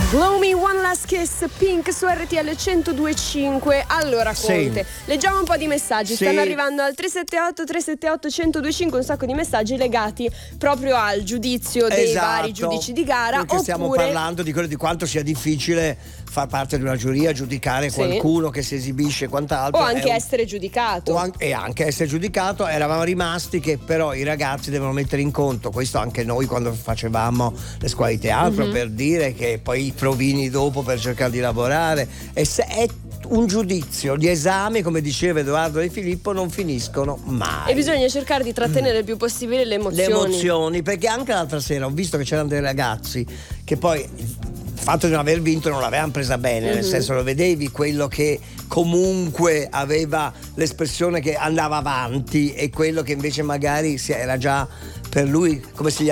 Blow Me One Last Kiss, Pink su RTL 102.5. Allora Conte, leggiamo un po' di messaggi. Stanno arrivando al 378-378-1025 un sacco di messaggi legati proprio al giudizio dei vari giudici di gara. Perché stiamo parlando di quello, di quanto sia difficile far parte di una giuria, giudicare qualcuno che si esibisce e quant'altro, o anche essere giudicato, e anche essere giudicato. Eravamo rimasti che però i ragazzi devono mettere in conto questo, anche noi quando facevamo le scuole di teatro, per dire che poi i provini dopo per cercare di lavorare, e se è un giudizio, gli esami, come diceva Edoardo De Filippo, non finiscono mai e bisogna cercare di trattenere il più possibile le emozioni, perché anche l'altra sera ho visto che c'erano dei ragazzi che poi il fatto di non aver vinto non l'avevano presa bene, nel senso, lo vedevi quello che comunque aveva l'espressione che andava avanti e quello che invece magari era già per lui come se gli